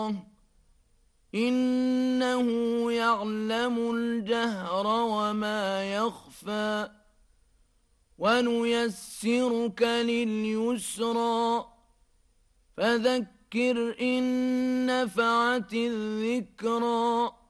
إنه يعلم الجهر وما يخفى ونيسرك لليسرى فذكر إن نفعت الذكرى